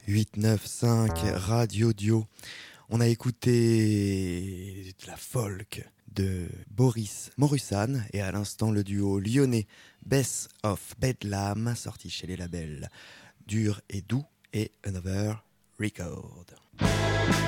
895 Radio Dio. On a écouté de la folk de Boris Morusan et à l'instant le duo lyonnais Bess of Bedlam, sorti chez les labels Dur et Doux et Another Record.